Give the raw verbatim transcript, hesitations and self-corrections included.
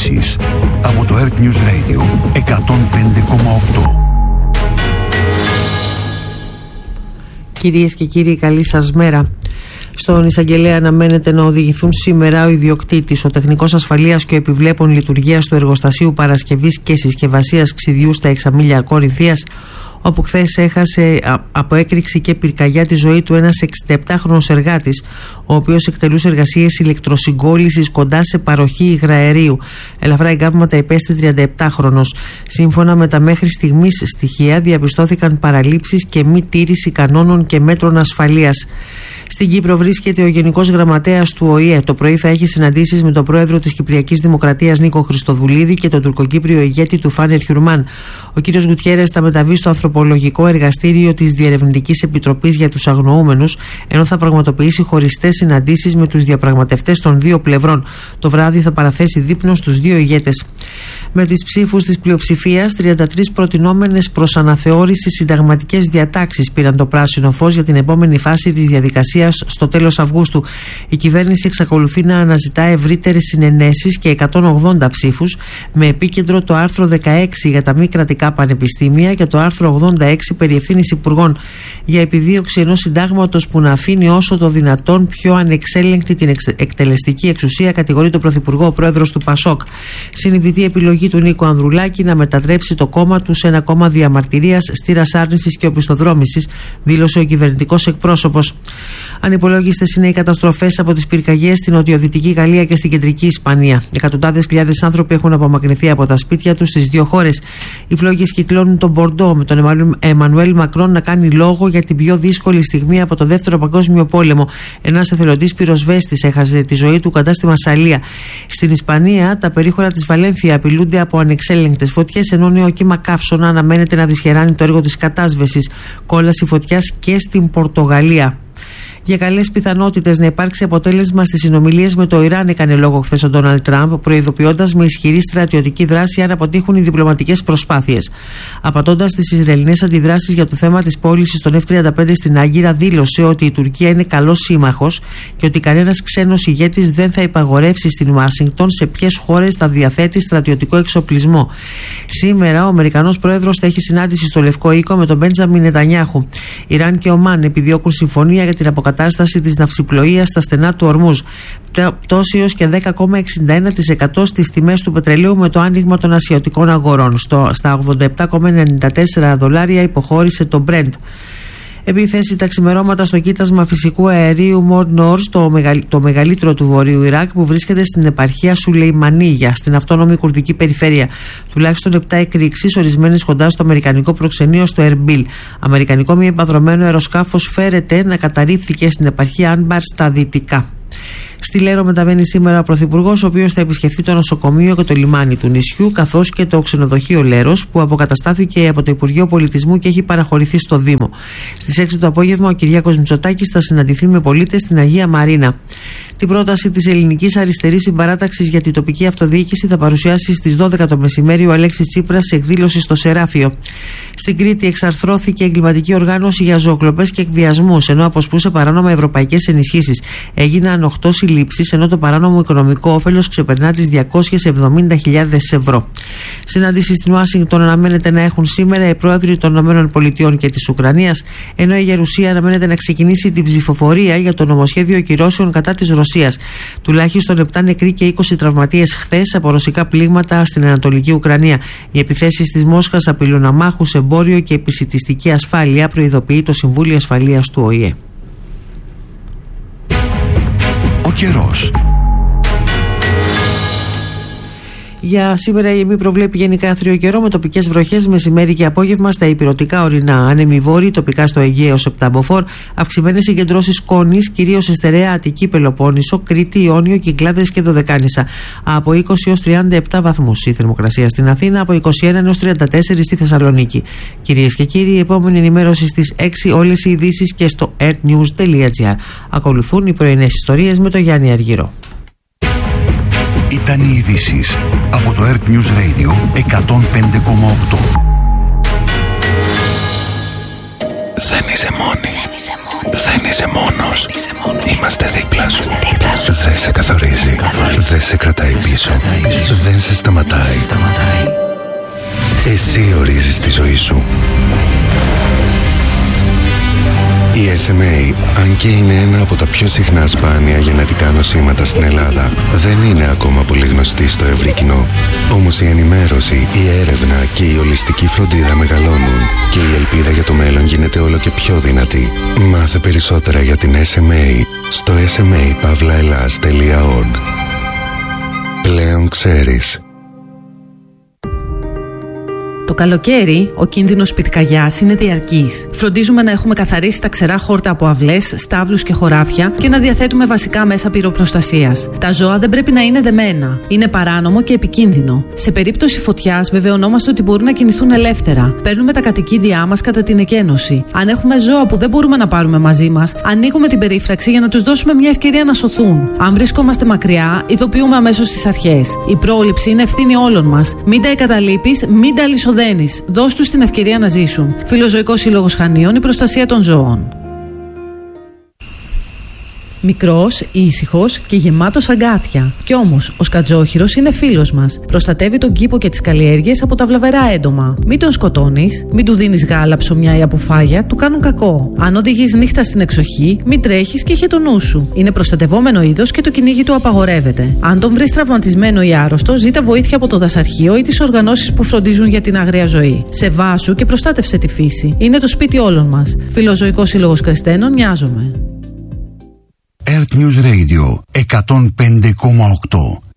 ειδήσεις από το Earth News Radio εκατόν πέντε κόμμα οκτώ. Κυρίες και κύριοι, καλή σας μέρα. Στον εισαγγελέα αναμένεται να οδηγηθούν σήμερα ο ιδιοκτήτης, ο τεχνικός ασφαλείας και ο επιβλέπων λειτουργίας του εργοστασίου παρασκευής και συσκευασίας ξυδιού στα Εξαμήλια Κορινθίας, όπου χθες έχασε από έκρηξη και πυρκαγιά τη ζωή του ένας εξηνταεπτάχρονος εργάτης, ο οποίος εκτελούσε εργασίες ηλεκτροσυγκόλλησης κοντά σε παροχή υγραερίου. Ελαφρά εγκάβματα υπέστη τριανταεπτάχρονος. Σύμφωνα με τα μέχρι στιγμής στοιχεία, διαπιστώθηκαν παραλήψεις και μη τήρηση κανόνων και μέτρων ασφαλείας. Στην Κύπρο βρίσκεται ο Γενικός Γραμματέας του Ο Η Ε. Το πρωί θα έχει συναντήσεις με τον πρόεδρο της Κυπριακής Δημοκρατίας Νίκο Χριστοδουλίδη και τον τουρκοκύπριο ηγέτη του Φάνερ Χιουρμάν. Ο κ. Γκουτιέρες θα μεταβεί στο ανθρωπολογικό εργαστήριο της Διερευνητικής Επιτροπής για τους Αγνοούμενους, ενώ θα πραγματοποιήσει χωριστές συναντήσεις με τους διαπραγματευτές των δύο πλευρών. Το βράδυ θα παραθέσει δείπνο στους δύο ηγέτες. Με τις ψήφους της πλειοψηφίας, τριάντα τρεις προτινόμενες προς αναθεώρηση συνταγματικές διατάξεις πήραν το πράσινο φως για την επόμενη φάση της διαδικασίας στο τέλος Αυγούστου. Η κυβέρνηση εξακολουθεί να αναζητά ευρύτερες συνενέσεις και εκατόν ογδόντα ψήφους, με επίκεντρο το άρθρο δεκαέξι για τα μη κρατικά πανεπιστήμια και το άρθρο ογδόντα έξι περί ευθύνης υπουργών, για επιδίωξη ενός συντάγματος που να αφήνει όσο το δυνατόν πιο ανεξέλεγκτη την εκτελεστική εξουσία, κατηγορεί τον Πρωθυπουργό ο πρόεδρος του Πασόκ. Συνειδητή επιλογή του Νίκου Ανδρουλάκη να μετατρέψει το κόμμα του σε ένα κόμμα διαμαρτυρίας, στήρας άρνησης και οπισθοδρόμησης, δήλωσε ο κυβερνητικός εκπρόσωπος. Ανυπολόγιστες είναι οι καταστροφές από τις πυρκαγιές στην νοτιοδυτική Γαλλία και στην κεντρική Ισπανία. Εκατοντάδες χιλιάδες άνθρωποι έχουν απομακρυνθεί από τα σπίτια τους στις δύο χώρες. Οι φλόγες κυκλώνουν τον Μπορντό, με τον Εμμανουέλ Μακρόν να κάνει λόγο για την πιο δύσκολη στιγμή από το Δεύτερο Παγκόσμιο Πόλεμο. Ένας εθελοντής πυροσβέστης έχασε τη ζωή του κοντά στη Μασσαλία. Στην Ισπανία, τα περίχωρα της Βαλένθια απειλούνται από ανεξέλεγκτες φωτιές, ενώ νέο κύμα καύσωνα αναμένεται να δυσχεράνει το έργο της κατάσβεσης. Κόλαση φωτιάς και στην Πορτογαλία. Για καλές πιθανότητες να υπάρξει αποτέλεσμα στις συνομιλίες με το Ιράν, έκανε λόγο χθες ο Ντόναλντ Τραμπ, προειδοποιώντας με ισχυρή στρατιωτική δράση αν αποτύχουν οι διπλωματικές προσπάθειες. Απαντώντας στις Ισραηλινές αντιδράσεις για το θέμα της πώλησης των εφ τριάντα πέντε στην Άγκυρα, δήλωσε ότι η Τουρκία είναι καλός σύμμαχος και ότι κανένας ξένος ηγέτης δεν θα υπαγορεύσει στην Ουάσιγκτον σε ποιες χώρες θα διαθέτει στρατιωτικό εξοπλισμό. Σήμερα, ο Αμερικανός πρόεδρος θα έχει συνάντηση στο Λευκό Οίκο με τον Μπέντζαμιν Νετανιάχου. Ιράν και Ομάν επιδιώκουν συμφωνία για την αποκατάσταση κατάσταση της ναυσιπλοείας στα στενά του Ορμούζ. Πτώση έως και δέκα κόμμα εξήντα ένα τοις εκατό στις τιμές του πετρελαίου με το άνοιγμα των ασιατικών αγορών. Στο, στα ογδόντα επτά κόμμα ενενήντα τέσσερα δολάρια υποχώρησε το Brent. Επίθεση τα ξημερώματα στο κοίτασμα φυσικού αερίου Μορ-Νόρ, το, μεγαλ, το μεγαλύτερο του βορείου Ιράκ, που βρίσκεται στην επαρχία Σουλεϊμανίγια, στην αυτόνομη κουρδική περιφέρεια. Τουλάχιστον επτά εκρήξεις, ορισμένες κοντά στο αμερικανικό προξενείο στο Ερμπίλ. Αμερικανικό μη επανδρωμένο αεροσκάφος φέρεται να καταρρίφθηκε στην επαρχία Άνμπαρ στα δυτικά. Στη Λέρο μεταβαίνει σήμερα ο Πρωθυπουργός, ο οποίος θα επισκεφθεί το νοσοκομείο και το λιμάνι του νησιού, καθώς και το ξενοδοχείο Λέρος, που αποκαταστάθηκε από το Υπουργείο Πολιτισμού και έχει παραχωρηθεί στο Δήμο. Στις έξι το απόγευμα, ο Κυριάκος Μητσοτάκης θα συναντηθεί με πολίτες στην Αγία Μαρίνα. Την πρόταση της Ελληνικής Αριστερής Συμπαράταξης για την τοπική αυτοδιοίκηση θα παρουσιάσει στις δώδεκα το μεσημέρι ο Αλέξης Τσίπρας σε εκδήλωση στο Σεράφιο. Στην Κρήτη εξαρθρώθηκε εγκληματική οργάνωση για ζωοκλοπές και εκβιασμούς, ενώ αποσπούσε παράνομα ευρωπαϊκές ενισχύσεις. Έγιναν οκτώ συλλήψεις, ενώ το παράνομο οικονομικό όφελος ξεπερνά τις διακόσιες εβδομήντα χιλιάδες ευρώ. Συναντήσεις στην Ουάσιγκτον αναμένεται να έχουν σήμερα οι πρόεδροι των ΗΠΑ και της Ουκρανίας, ενώ η Γερουσία αναμένεται να ξεκινήσει την ψηφοφορία για το νομοσχέδιο κυρώσεων κατά της Ρωσίας. Τουλάχιστον επτά νεκροί και είκοσι τραυματίες χθες από ρωσικά πλήγματα στην Ανατολική Ουκρανία. Οι επιθέσεις της Μόσχας απειλούν αμάχους, εμπόριο και επισιτιστική ασφάλεια, προειδοποιεί το Συμβούλιο Ασφαλείας του Ο Η Ε. Ο καιρός. Για σήμερα η ΕΜΗ προβλέπει γενικά άθριο καιρό με τοπικές βροχές μεσημέρι και απόγευμα στα ηπειρωτικά ορεινά. Άνεμοι βόρειοι, τοπικά στο Αιγαίο επτά μποφόρ, αυξημένες συγκεντρώσεις σκόνης, κυρίως σε στερεά Αττική, Πελοπόννησο, Κρήτη, Ιόνιο, Κυκλάδες και Δωδεκάνησα. Από είκοσι έως τριάντα επτά βαθμούς η θερμοκρασία στην Αθήνα, από είκοσι ένα έως τριάντα τέσσερα στη Θεσσαλονίκη. Κυρίες και κύριοι, η επόμενη ενημέρωση στις έξι, όλες οι ειδήσεις και στο earthnews τελεία gr. Ακολουθούν οι πρωινές ιστορίες με τον Γιάννη Αργυρό. Ήταν οι ειδήσεις από το Earth News Radio εκατόν πέντε κόμμα οκτώ. Δεν είσαι μόνη. Δεν είσαι, Δεν είσαι μόνος. Δεν είσαι μόνος. Είμαστε δίπλα σου. Δεν σε καθορίζει. Δεν σε κρατάει πίσω. Δεν δεν σε σταματάει. Σταματάει. Εσύ ορίζεις τη ζωή σου. Η ες εμ έι, αν και είναι ένα από τα πιο συχνά σπάνια γενετικά νοσήματα στην Ελλάδα, δεν είναι ακόμα πολύ γνωστή στο ευρύ κοινό. Όμως η ενημέρωση, η έρευνα και η ολιστική φροντίδα μεγαλώνουν και η ελπίδα για το μέλλον γίνεται όλο και πιο δυνατή. Μάθε περισσότερα για την ες εμ έι στο ες εμ έι παύλα ελλάς τελεία org. Πλέον ξέρεις. Το καλοκαίρι, ο κίνδυνος πυρκαγιάς είναι διαρκής. Φροντίζουμε να έχουμε καθαρίσει τα ξερά χόρτα από αυλές, στάβλους και χωράφια και να διαθέτουμε βασικά μέσα πυροπροστασίας. Τα ζώα δεν πρέπει να είναι δεμένα. Είναι παράνομο και επικίνδυνο. Σε περίπτωση φωτιάς, βεβαιωνόμαστε ότι μπορούν να κινηθούν ελεύθερα. Παίρνουμε τα κατοικίδια μας κατά την εκένωση. Αν έχουμε ζώα που δεν μπορούμε να πάρουμε μαζί μας, ανοίγουμε την περίφραξη για να τους δώσουμε μια ευκαιρία να σωθούν. Αν βρισκόμαστε μακριά, ειδοποιούμε αμέσως τις αρχές. Η πρόληψη είναι ευθύνη όλων μας. Μην τα εγκαταλείπεις, μην τα αλυσοδένεις. Δώσ' τους την ευκαιρία να ζήσουν. Φιλοζωικός Σύλλογος Χανίων, η προστασία των ζώων. Μικρός, ήσυχος και γεμάτος αγκάθια. Κι όμως, ο σκατζόχυρος είναι φίλος μας. Προστατεύει τον κήπο και τις καλλιέργειες από τα βλαβερά έντομα. Μην τον σκοτώνεις, μην του δίνεις γάλα, ψωμιά ή αποφάγια, του κάνουν κακό. Αν οδηγείς νύχτα στην εξοχή, μην τρέχεις και είχε το νου σου. Είναι προστατευόμενο είδος και το κυνήγι του απαγορεύεται. Αν τον βρεις τραυματισμένο ή άρρωστο, ζήτα βοήθεια από το δασαρχείο ή τις οργανώσεις που φροντίζουν για την άγρια ζωή. Σεβάσου και προστάτευσε τη φύση. Είναι το σπίτι όλων μας. Φιλοζωικός Σύλλογος Κρεστένων, νοιάζομαι. Earth News Radio εκατόν πέντε κόμμα οκτώ.